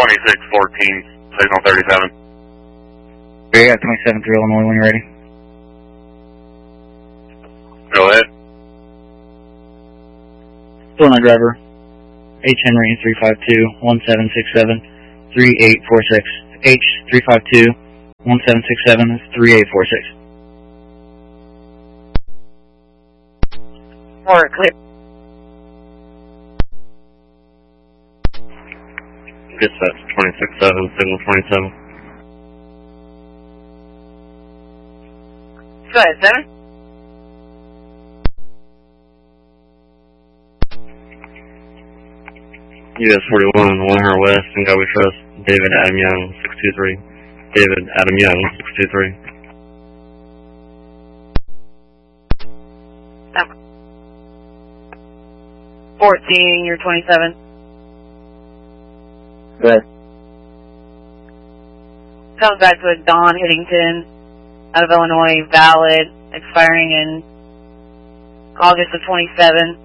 2614, signal 37. Okay, I got 27 through Illinois when you're ready. Go ahead. Illinois driver, H. Henry 352-1767-3846. H. 352-1767-3846. Alright, clear. Dispatch 26-7, signal 27. Go ahead, 7. US 41, Walhart West, and God We Trust, David Adam Young, 623. David Adam Young, 623. 14, you're 27. Go ahead. Comes back to a Don Hiddington out of Illinois, valid, expiring in August of 27.